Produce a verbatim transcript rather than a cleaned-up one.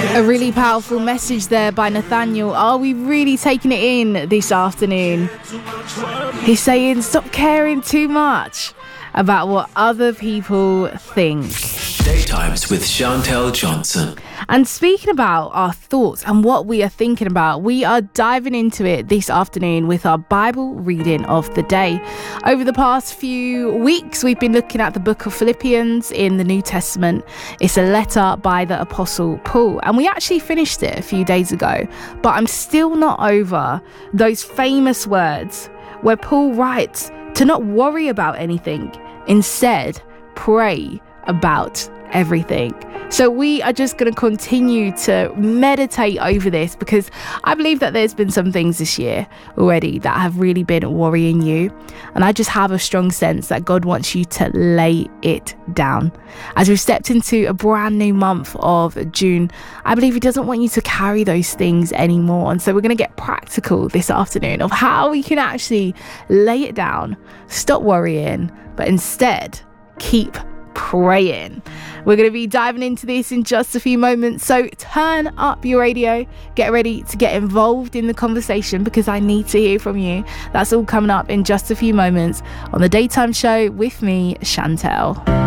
A really powerful message there by Nathaniel. Are we really taking it in this afternoon? He's saying stop caring too much about what other people think. Daytimes with Chantel Johnson. And speaking about our thoughts and what we are thinking about, we are diving into it this afternoon with our Bible reading of the day. Over the past few weeks, we've been looking at the book of Philippians in the New Testament. It's a letter by the Apostle Paul, and we actually finished it a few days ago, but I'm still not over those famous words where Paul writes to not worry about anything, instead pray about everything. So we are just going to continue to meditate over this, because I believe that there's been some things this year already that have really been worrying you, and I just have a strong sense that God wants you to lay it down. As we've stepped into a brand new month of June, I believe he doesn't want you to carry those things anymore, and so we're going to get practical this afternoon of how we can actually lay it down, stop worrying, but instead keep praying. We're going to be diving into this in just a few moments, so turn up your radio, get ready to get involved in the conversation, because I need to hear from you. That's all coming up in just a few moments on the Daytime Show with me, Chantel.